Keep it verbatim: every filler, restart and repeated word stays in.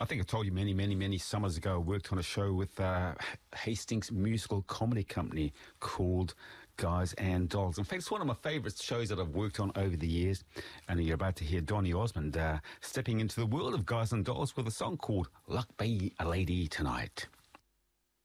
I think I told you many, many, many summers ago, I worked on a show with uh, Hastings Musical Comedy Company called Guys and Dolls. In fact, it's one of my favourite shows that I've worked on over the years. And you're about to hear Donny Osmond uh, stepping into the world of Guys and Dolls with a song called Luck Be a Lady Tonight.